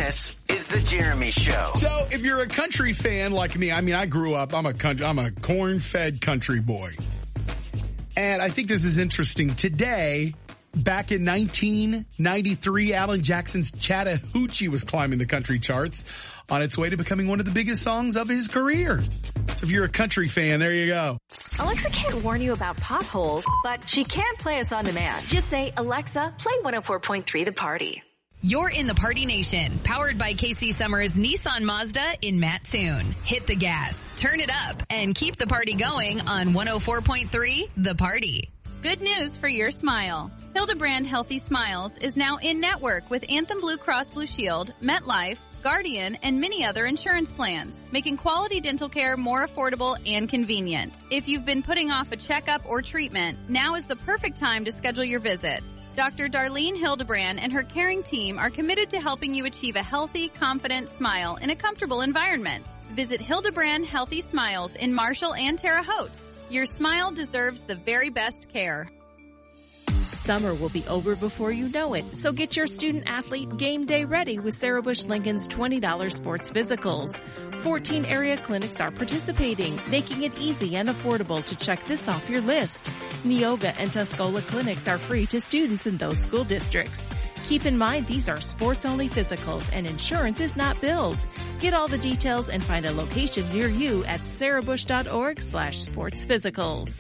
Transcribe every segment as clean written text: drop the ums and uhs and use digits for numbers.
This is the Jeremy Show. So if you're a country fan like me, I grew up, I'm a corn-fed country boy. And I think this is interesting. Today, back in 1993, Alan Jackson's Chattahoochee was climbing the country charts on its way to becoming one of the biggest songs of his career. So if you're a country fan, there you go. Alexa can't warn you about potholes, but she can play us on demand. Just say, Alexa, play 104.3 The Party. You're in the Party Nation, powered by KC Summers Nissan Mazda in Mattoon. Hit the gas, turn it up, and keep the party going on 104.3 The Party. Good news for your smile. Hildebrand Healthy Smiles is now in-network with Anthem Blue Cross Blue Shield, MetLife, Guardian, and many other insurance plans, making quality dental care more affordable and convenient. If you've been putting off a checkup or treatment, now is the perfect time to schedule your visit. Dr. Darlene Hildebrand and her caring team are committed to helping you achieve a healthy, confident smile in a comfortable environment. Visit Hildebrand Healthy Smiles in Marshall and Terre Haute. Your smile deserves the very best care. Summer will be over before you know it, so get your student-athlete game day ready with Sarah Bush Lincoln's $20 sports physicals. 14 area clinics are participating, making it easy and affordable to check this off your list. Neoga and Tuscola clinics are free to students in those school districts. Keep in mind these are sports-only physicals and insurance is not billed. Get all the details and find a location near you at sarahbush.org/sportsphysicals.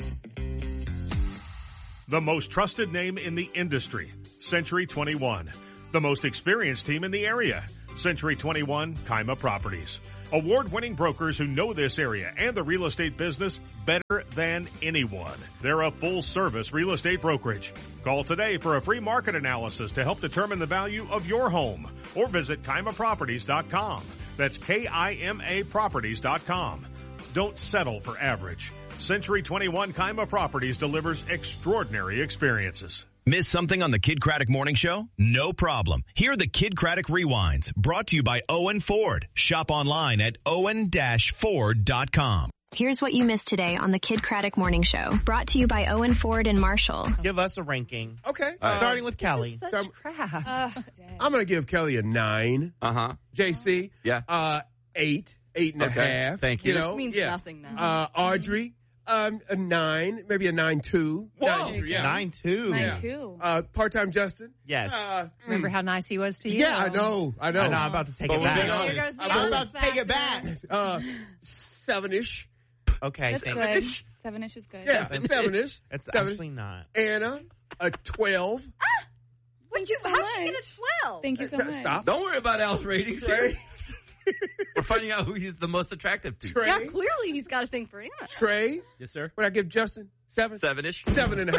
The most trusted name in the industry, Century 21. The most experienced team in the area, Century 21 Kaima Properties. Award-winning brokers who know this area and the real estate business better than anyone. They're a full-service real estate brokerage. Call today for a free market analysis to help determine the value of your home or visit KaimaProperties.com. That's KIMAProperties.com. Don't settle for average. Century 21 Kaima Properties delivers extraordinary experiences. Miss something on the Kid Craddock Morning Show? No problem. Hear the Kid Craddock Rewinds, brought to you by Owen Ford. Shop online at owen-ford.com. Here's what you missed today on the Kid Craddock Morning Show, brought to you by Owen Ford and Marshall. Give us a ranking. Okay. Starting with Kelly. Such crap. I'm going to give Kelly a 9. Uh-huh. JC? Yeah. 8, 8.5. Thank you. This means nothing now. Audrey? A 9, maybe a 9.2. Whoa! 9.2. 9.2. Part-time Justin? Yes. Remember how nice he was to you? Yeah, I know. I'm about to take it back. I'm about to take it back. 7-ish. Okay, That's good. 7-ish is good. Yeah, 7-ish. It's 7. actually not. Anna, a 12. Thank you so How'd much. she get a 12? Thank you so much. Stop. Don't worry about Al's ratings. Trey. We're finding out who he's the most attractive to. Trey. Yeah, clearly he's got a thing for Anna. Trey. Yes, sir. What I give Justin? 7? 7-ish. 7.5.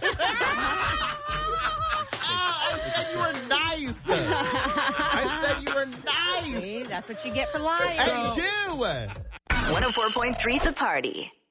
I said you were nice. I said you were nice. See, that's what you get for lying. I do. 104.3 The Party.